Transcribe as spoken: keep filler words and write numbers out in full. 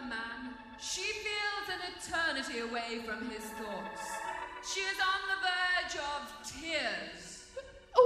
man, she feels an eternity away from his thoughts.